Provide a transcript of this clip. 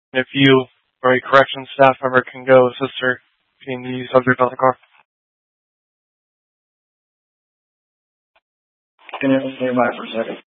If you or a corrections staff member can go assist her being the subject on the car. Can you stand by for a second?